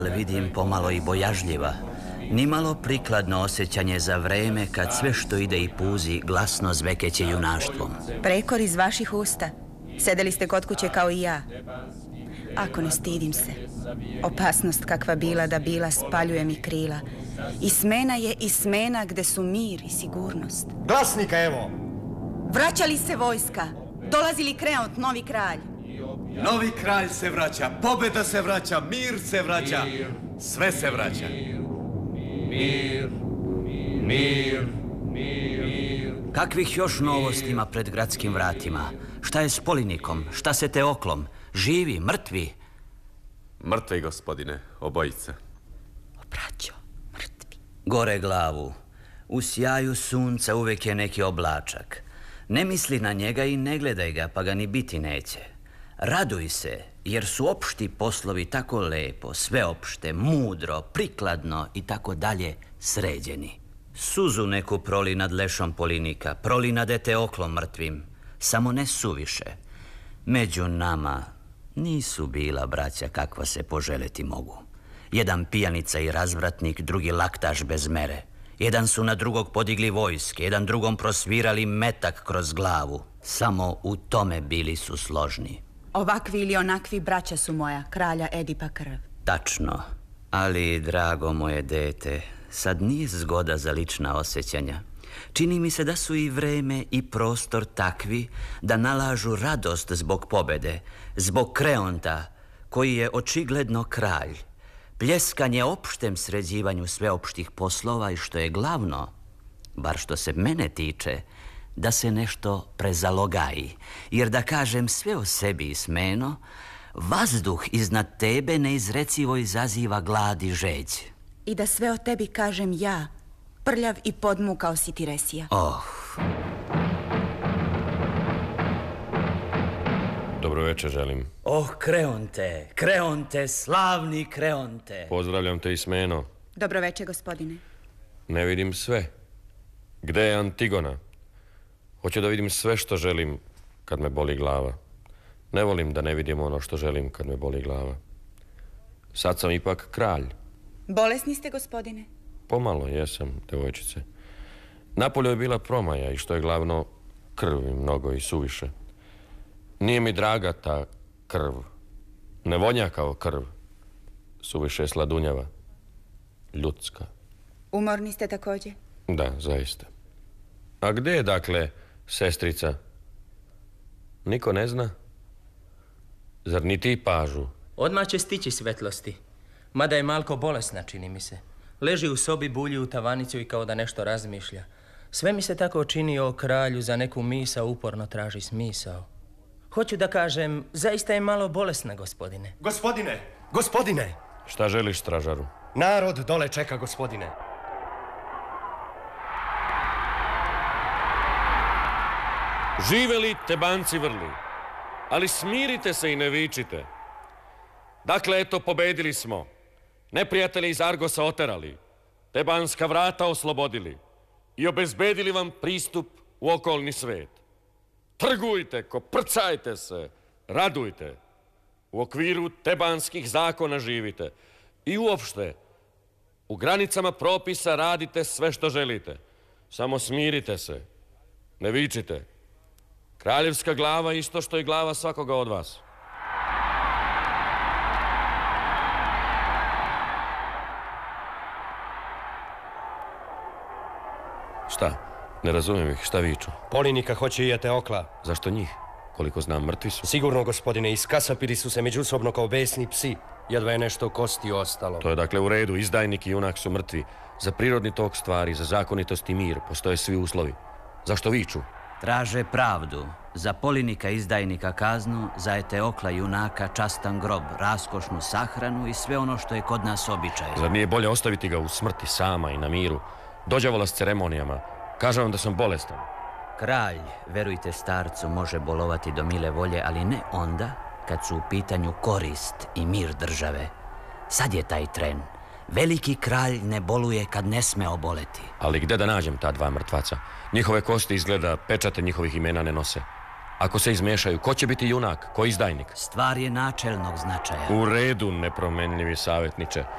Vidim pomalo i bojažljiva. Nimalo prikladno osjećanje za vreme kad sve što ide i puzi glasno zvekeće junaštvom. Prekor iz vaših usta. Sedeli ste kod kuće kao i ja. Ako ne stidim se. Opasnost kakva bila da bila spaljuje mi krila. I smena je i smena gde su mir i sigurnost. Glasnika evo! Vraćali se vojska. Dolazili Kreont, novi kralj. Novi kralj se vraća, pobjeda se vraća, mir se vraća, sve se vraća. Mir. Kakvih još novosti ima pred gradskim vratima? Šta je s Polinikom? Šta se Teoklom? Živi, mrtvi? Mrtvi, gospodine, obojice. Braćo, mrtvi. Gore glavu. U sjaju sunca uvek je neki oblačak. Ne misli na njega i ne gledaj ga, pa ga ni biti neće. Raduj se, jer su opšti poslovi tako lepo, sveopšte, mudro, prikladno i tako dalje sređeni. Suzu neku proli nad lešom Polinika, proli nad Teoklom mrtvim, samo ne suviše. Među nama nisu bila braća kakva se poželeti mogu. Jedan pijanica i razvratnik, drugi laktaš bez mere. Jedan su na drugog podigli vojske, jedan drugom prosvirali metak kroz glavu. Samo u tome bili su složni. Ovakvi ili onakvi braća su moja, kralja Edipa krv. Tačno, ali, drago moje dete, sad nije zgoda za lična osjećanja. Čini mi se da su i vreme i prostor takvi da nalažu radost zbog pobede, zbog Kreonta, koji je očigledno kralj, pljeskanje opštem sređivanju sveopštih poslova i što je glavno, bar što se mene tiče, da se nešto prezalogaji, jer da kažem sve o sebi i smeno, vazduh iznad tebe neizrecivo izaziva glad i žeđ. I da sve o tebi kažem ja, prljav i podmukao si Tiresija. Dobro večer želim. Kreonte, slavni Kreonte. Pozdravljam te, Ismeno. Dobro večer, gospodine. Ne vidim sve. Gde je Antigona? Hoću da vidim sve što želim kad me boli glava. Ne volim da ne vidim ono što želim kad me boli glava. Sad sam ipak kralj. Bolesni ste, gospodine? Pomalo jesam, devojčice. Napolju je bila promaja i što je glavno, krvi mnogo i suviše. Nije mi draga ta krv. Ne vonja kao krv. Suviše je sladunjava. Ljudska. Umorni ste također? Da, zaista. A gde je, dakle, sestrica? Niko ne zna? Zar ni ti pažu? Odmah će stići svetlosti. Mada je malko bolesna, čini mi se. Leži u sobi, bulji u tavanicu i kao da nešto razmišlja. Sve mi se tako čini o kralju, za neku misao uporno traži smisao. Hoću da kažem, zaista je malo bolesna, gospodine. Gospodine! Šta želiš, stražaru? Narod dole čeka, gospodine. Živeli Tebanci vrli, ali smirite se i ne vičite. Dakle, eto, pobedili smo. Neprijatelje iz Argosa oterali, Tebanska vrata oslobodili i obezbedili vam pristup u okolni svet. Trgujte, koprcajte se, radujte. U okviru tebanskih zakona živite. I uopšte, u granicama propisa radite sve što želite. Samo smirite se, ne vičite. Kraljevska glava isto što i glava svakoga od vas. Šta? Ne razumijem ih, šta viču? Polinika hoće i Teokla. Zašto njih? Koliko znam, mrtvi su. Sigurno, gospodine, iskasapili su se međusobno kao besni psi. Jedva je nešto kosti ostalo. To je dakle u redu, izdajnik i junak su mrtvi. Za prirodni tok stvari, za zakonitost i mir postoje svi uslovi. Zašto viču? Traže pravdu. Za Polinika izdajnika kaznu, za Eteokla junaka častan grob, raskošnu sahranu i sve ono što je kod nas običaj. Zar nije bolje ostaviti ga u smrti sama i na miru? Dođavola s ceremonijama. Kažem vam da sam bolestan. Kralj, verujte starcu, može bolovati do mile volje, ali ne onda kad su u pitanju korist i mir države. Sad je taj tren. Veliki kralj ne boluje kad ne sme oboleti. Ali gde da nađem ta dva mrtvaca? Njihove kosti izgleda pečate njihovih imena ne nose. Ako se izmešaju, ko će biti junak, ko izdajnik? Stvar je načelnog značaja. U redu, nepromenljivi savjetniče.